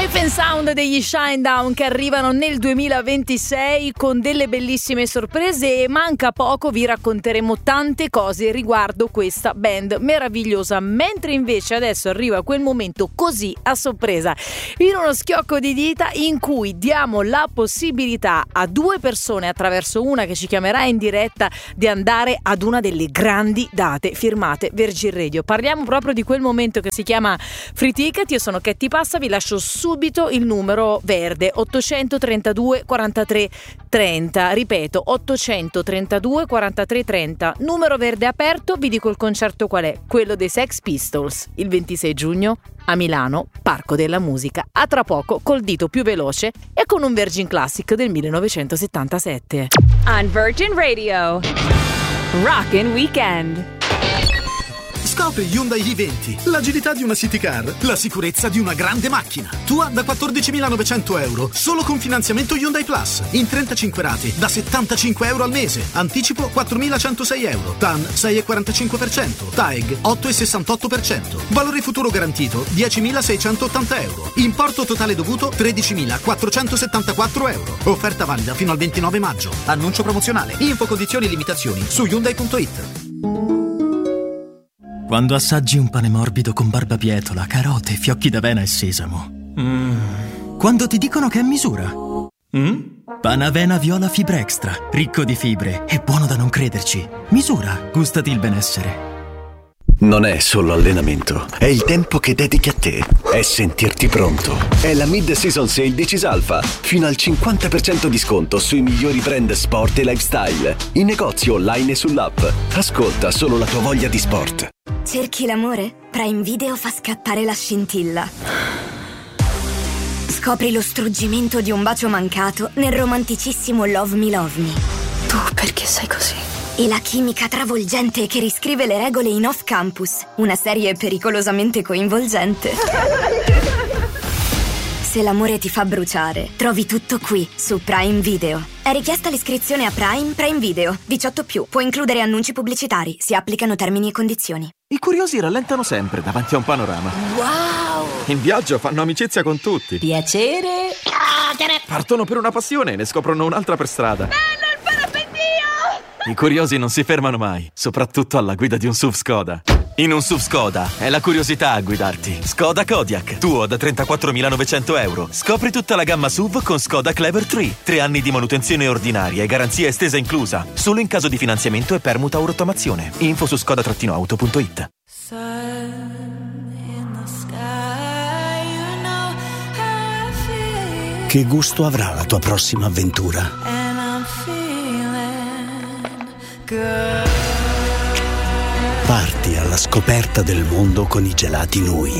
Safe and Sound degli Shinedown che arrivano nel 2026 con delle bellissime sorprese e manca poco vi racconteremo tante cose riguardo questa band meravigliosa, mentre invece adesso arriva quel momento così a sorpresa, in uno schiocco di dita, in cui diamo la possibilità a due persone, attraverso una che ci chiamerà in diretta, di andare ad una delle grandi date firmate Virgin Radio. Parliamo proprio di quel momento che si chiama Free Ticket. Io sono Ketty Passa, vi lascio subito il numero verde 832 43 30, ripeto 832 43 30, numero verde aperto. Vi dico il concerto qual è, quello dei Sex Pistols, il 26 giugno a Milano, Parco della Musica. A tra poco col dito più veloce e con un Virgin Classic del 1977. On Virgin Radio, Rockin' Weekend. Scopri Hyundai i20, l'agilità di una city car, la sicurezza di una grande macchina. Tua da 14.900 euro, solo con finanziamento Hyundai Plus, in 35 rate, da 75 euro al mese. Anticipo 4.106 euro, TAN 6,45%, TAEG 8,68%. Valore futuro garantito 10.680 euro. Importo totale dovuto 13.474 euro. Offerta valida fino al 29 maggio. Annuncio promozionale. Info, condizioni e limitazioni su Hyundai.it. Quando assaggi un pane morbido con barbabietola, carote, fiocchi d'avena e sesamo. Quando ti dicono che è misura. Panavena Viola Fibra Extra, ricco di fibre e buono da non crederci. Misura, gustati il benessere. Non è solo allenamento, è il tempo che dedichi a te, è sentirti pronto. È la Mid-Season Sale di Cisalfa, fino al 50% di sconto sui migliori brand sport e lifestyle, in negozi online e sull'app. Ascolta solo la tua voglia di sport. Cerchi l'amore? Prime Video fa scattare la scintilla. Scopri lo struggimento di un bacio mancato nel romanticissimo Love Me Love Me. Tu perché sei così? E la chimica travolgente che riscrive le regole in Off Campus, una serie pericolosamente coinvolgente. Se l'amore ti fa bruciare, trovi tutto qui, su Prime Video. È richiesta l'iscrizione a Prime Video. 18+, può includere annunci pubblicitari, si applicano termini e condizioni. I curiosi rallentano sempre davanti a un panorama. Wow! In viaggio fanno amicizia con tutti. Piacere! Partono per una passione e ne scoprono un'altra per strada. Bello il parapendio! I curiosi non si fermano mai, soprattutto alla guida di un SUV Skoda. In un SUV Skoda è la curiosità a guidarti. Skoda Kodiaq, tuo da 34.900 euro. Scopri tutta la gamma SUV con Skoda Clever 3. 3 anni di manutenzione ordinaria e garanzia estesa inclusa. Solo in caso di finanziamento e permuta o rottamazione. Info su skoda-auto.it. Che gusto avrà la tua prossima avventura? Parti alla scoperta del mondo con i gelati Nui.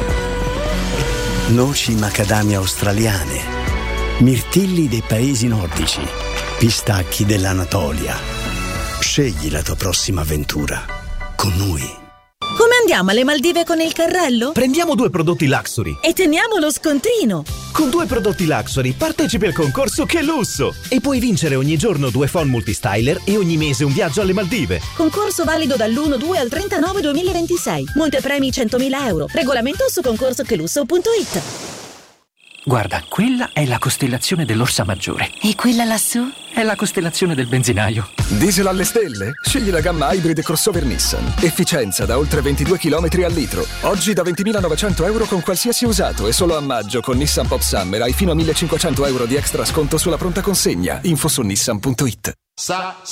Noci macadamia australiane, mirtilli dei paesi nordici, pistacchi dell'Anatolia. Scegli la tua prossima avventura con Nui. Come andiamo alle Maldive con il carrello? Prendiamo 2 prodotti Luxury e teniamo lo scontrino. Con 2 prodotti Luxury partecipi al concorso Che Lusso e puoi vincere ogni giorno 2 phon multistyler e ogni mese un viaggio alle Maldive. Concorso valido dall'1/2 al 39/2026. Montepremi 100.000 euro. Regolamento su concorsochelusso.it. Guarda, quella è la costellazione dell'Orsa Maggiore. E quella lassù? È la costellazione del benzinaio. Diesel alle stelle? Scegli la gamma Hybrid crossover Nissan. Efficienza da oltre 22 km al litro. Oggi da 20.900 euro con qualsiasi usato e solo a maggio con Nissan Pop Summer hai fino a 1.500 euro di extra sconto sulla pronta consegna. Info su nissan.it.